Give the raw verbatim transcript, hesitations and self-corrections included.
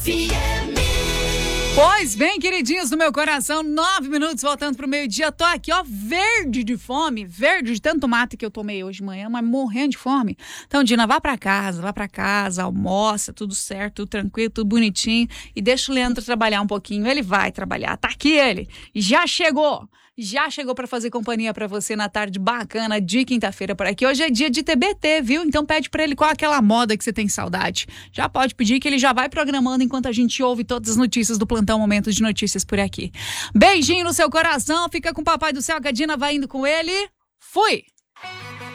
Pois bem, queridinhos do meu coração, nove minutos voltando pro meio-dia, tô aqui, ó, verde de fome, verde de tanto mate que eu tomei hoje de manhã, mas morrendo de fome. Então, Dina, vá pra casa, vá pra casa, almoça, tudo certo, tudo tranquilo, tudo bonitinho, e deixa o Leandro trabalhar um pouquinho. Ele vai trabalhar, tá aqui ele, já chegou. Já chegou para fazer companhia para você na tarde bacana de quinta-feira por aqui. Hoje é dia de T B T, viu? Então pede para ele qual é aquela moda que você tem saudade. Já pode pedir que ele já vai programando enquanto a gente ouve todas as notícias do Plantão Momento de Notícias por aqui. Beijinho no seu coração, fica com o Papai do Céu, que a Dina vai indo com ele. Fui!